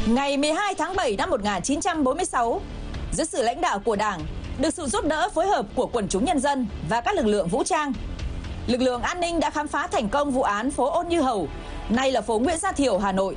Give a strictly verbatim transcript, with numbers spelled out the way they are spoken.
Ngày mười hai tháng bảy năm một nghìn chín trăm bốn mươi sáu, dưới sự lãnh đạo của Đảng, được sự giúp đỡ phối hợp của quần chúng nhân dân và các lực lượng vũ trang, lực lượng an ninh đã khám phá thành công vụ án phố Ôn Như Hầu, nay là phố Nguyễn Gia Thiểu, Hà Nội.